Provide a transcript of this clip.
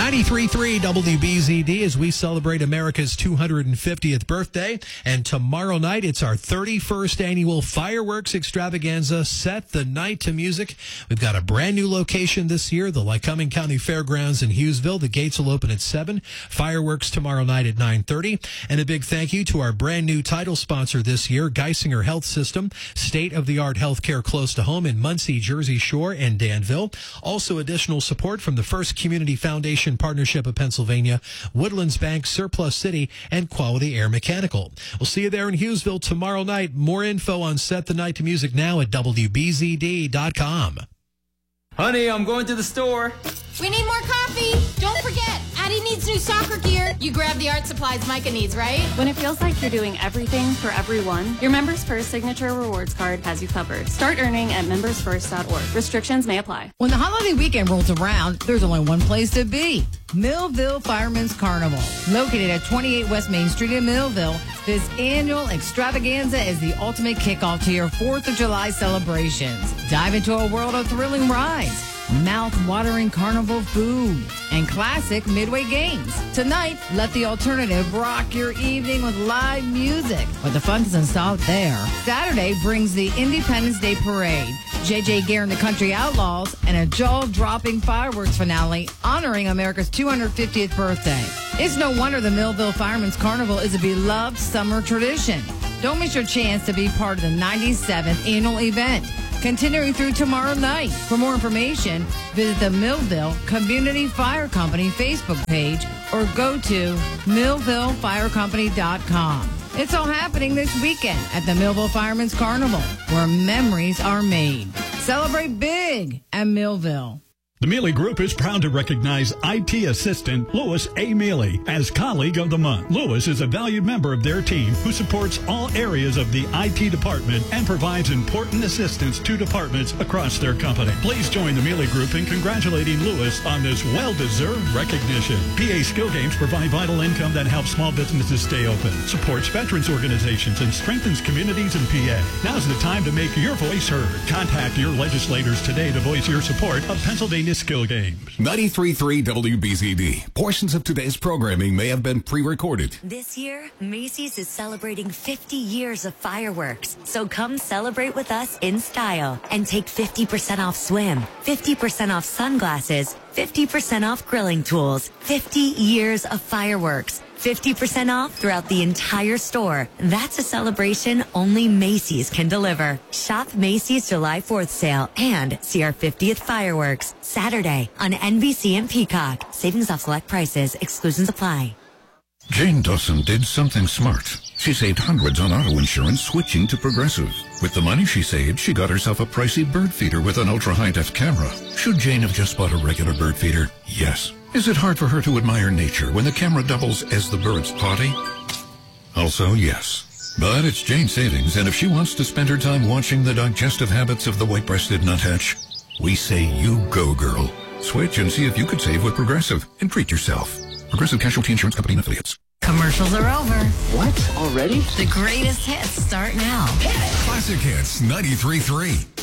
93.3 WBZD as we celebrate America's 250th birthday. And tomorrow night, it's our 31st annual fireworks extravaganza. Set the night to music. We've got a brand new location this year, the Lycoming County Fairgrounds in Hughesville. The gates will open at 7. Fireworks tomorrow night at 9:30. And a big thank you to our brand new title sponsor this year, Geisinger Health System. State-of-the-art healthcare close to home in Muncie, Jersey Shore, and Danville. Also additional support from the First Community Foundation Partnership of Pennsylvania, Woodlands Bank, Surplus City, and Quality Air Mechanical. We'll see you there in Hughesville tomorrow night. More info on Set the Night to Music now at WBZD.com. Honey, I'm going to the store. We need more coffee. Don't forget, Addie needs new soccer gear. You grab the art supplies Micah needs, right? When it feels like you're doing everything for everyone, your Members First Signature Rewards Card has you covered. Start earning at membersfirst.org. Restrictions may apply. When the holiday weekend rolls around, there's only one place to be. Millville Fireman's Carnival. Located at 28 West Main Street in Millville, this annual extravaganza is the ultimate kickoff to your 4th of July celebrations. Dive into a world of thrilling rides, mouth-watering carnival food, and classic midway games. Tonight, let the alternative rock your evening with live music. But the fun doesn't stop there. Saturday brings the Independence Day Parade, J.J. Gare and the Country Outlaws, and a jaw-dropping fireworks finale honoring America's 250th birthday. It's no wonder the Millville Fireman's Carnival is a beloved summer tradition. Don't miss your chance to be part of the 97th annual event, continuing through tomorrow night. For more information, visit the Millville Community Fire Company Facebook page or go to millvillefirecompany.com. It's all happening this weekend at the Millville Fireman's Carnival, where memories are made. Celebrate big at Millville. The Mealy Group is proud to recognize IT assistant Louis A. Mealy as Colleague of the Month. Louis is a valued member of their team who supports all areas of the IT department and provides important assistance to departments across their company. Please join the Mealy Group in congratulating Louis on this well-deserved recognition. PA Skill Games provide vital income that helps small businesses stay open, supports veterans organizations, and strengthens communities in PA. Now's the time to make your voice heard. Contact your legislators today to voice your support of Pennsylvania Skill Games. 93.3 WBZD. Portions of today's programming may have been pre-recorded. This year, Macy's is celebrating 50 years of fireworks. So come celebrate with us in style and take 50% off swim, 50% off sunglasses, 50% off grilling tools, 50 years of fireworks. 50% off throughout the entire store. That's a celebration only Macy's can deliver. Shop Macy's July 4th sale and see our 50th fireworks Saturday on NBC and Peacock. Savings off select prices. Exclusions apply. Jane Dawson did something smart. She saved hundreds on auto insurance switching to Progressive. With the money she saved, she got herself a pricey bird feeder with an ultra-high-def camera. Should Jane have just bought a regular bird feeder? Yes. Is it hard for her to admire nature when the camera doubles as the bird's potty? Also, yes. But it's Jane's savings, and if she wants to spend her time watching the digestive habits of the white-breasted nuthatch, we say you go, girl. Switch and see if you could save with Progressive and treat yourself. Progressive Casualty Insurance Company and Affiliates. Commercials are over. What? Already? The greatest hits start now. Classic Hits 93.3.